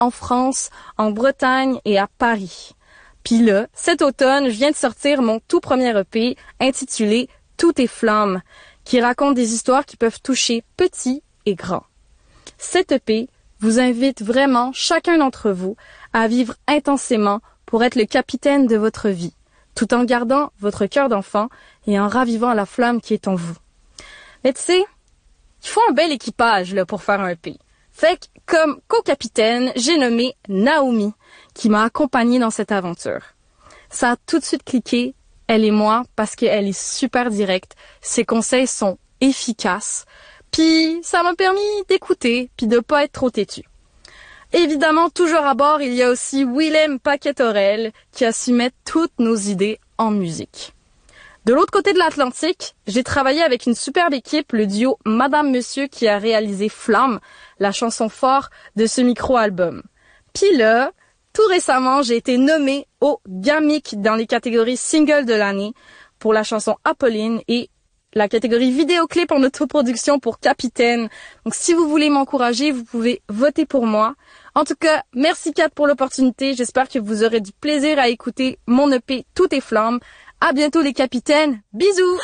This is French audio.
en France, en Bretagne et à Paris. Puis là, cet automne, je viens de sortir mon tout premier EP intitulé « Tout est flamme », qui raconte des histoires qui peuvent toucher petits et grands. Cet EP vous invite vraiment, chacun d'entre vous, à vivre intensément pour être le capitaine de votre vie, tout en gardant votre cœur d'enfant et en ravivant la flamme qui est en vous. Mais tu sais, il faut un bel équipage là, pour faire un EP. Fait que, comme co-capitaine, j'ai nommé Naomi, qui m'a accompagnée dans cette aventure. Ça a tout de suite cliqué, elle et moi, parce qu'elle est super directe, ses conseils sont efficaces, puis ça m'a permis d'écouter, puis de pas être trop têtu. Évidemment, toujours à bord, il y a aussi Willem Paquet-Orel, qui a su mettre toutes nos idées en musique. De l'autre côté de l'Atlantique, j'ai travaillé avec une superbe équipe, le duo Madame Monsieur, qui a réalisé Flamme, la chanson phare de ce micro-album. Puis là, tout récemment, j'ai été nommée au GAMIC dans les catégories single de l'année pour la chanson Apolline et la catégorie vidéoclip en autoproduction pour Capitaine. Donc si vous voulez m'encourager, vous pouvez voter pour moi. En tout cas, merci Kat pour l'opportunité. J'espère que vous aurez du plaisir à écouter mon EP Tout est flamme. À bientôt les capitaines. Bisous!